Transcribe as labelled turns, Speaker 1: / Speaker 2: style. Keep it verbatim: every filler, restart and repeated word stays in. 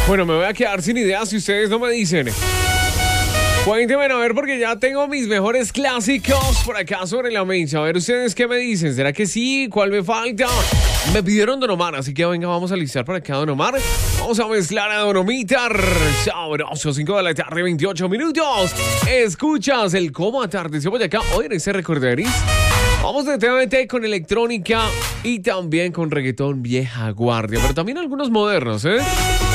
Speaker 1: Bueno, me voy a quedar sin ideas si ustedes no me dicen. Cuéntenme a ver porque ya tengo mis mejores clásicos por acá sobre la mesa. A ver ustedes qué me dicen. ¿Será que sí? ¿Cuál me falta? Me pidieron Don Omar, así que venga, vamos a listar para acá Don Omar. Vamos a mezclar a Don Omitar. Sabroso, cinco de la tarde, veintiocho minutos. Escuchas el cómo atardeció por acá. Hoy en ese recorderis. Vamos directamente con electrónica y también con reggaetón vieja guardia, pero también algunos modernos, ¿eh?